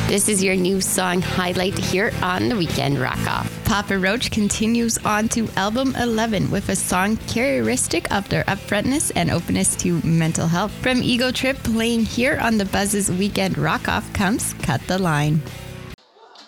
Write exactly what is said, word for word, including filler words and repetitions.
This is your new song highlight here on the Weekend Rock Off. Papa Roach continues on to album eleven with a song characteristic of their upfrontness and openness to mental health. From Ego Trip, playing here on the Buzz's Weekend Rock Off comes Cut the Line.